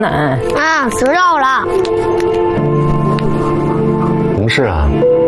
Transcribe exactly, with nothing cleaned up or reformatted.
奶啊，知道了。 什么事啊？